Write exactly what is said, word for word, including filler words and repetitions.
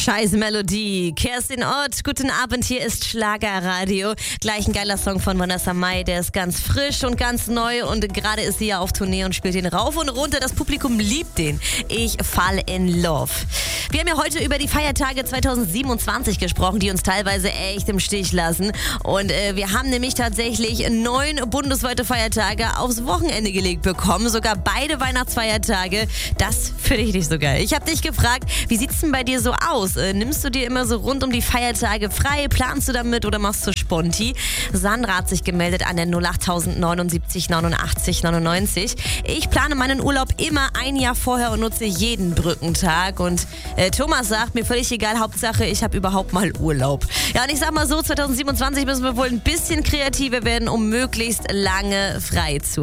Scheiß Melodie. Kerstin Ott, guten Abend, hier ist Schlagerradio. Gleich ein geiler Song von Vanessa Mai, der ist ganz frisch und ganz neu und gerade ist sie ja auf Tournee und spielt den rauf und runter. Das Publikum liebt den. Ich fall in love. Wir haben ja heute über die Feiertage zweitausendsiebenundzwanzig gesprochen, die uns teilweise echt im Stich lassen. Und äh, wir haben nämlich tatsächlich neun bundesweite Feiertage aufs Wochenende gelegt bekommen. Sogar beide Weihnachtsfeiertage. Das finde ich nicht so geil. Ich habe dich gefragt, wie sieht's denn bei dir so aus? Äh, nimmst du dir immer so rund um die Feiertage frei? Planst du damit oder machst du Sponti? Sandra hat sich gemeldet an der null acht neunundsiebzig neunundachtzig neunundneunzig. Ich plane meinen Urlaub immer ein Jahr vorher und nutze jeden Brückentag. Und äh, Thomas sagt, mir völlig egal, Hauptsache ich habe überhaupt mal Urlaub. Ja, und ich sag mal so, zweitausendsiebenundzwanzig müssen wir wohl ein bisschen kreativer werden, um möglichst lange frei zu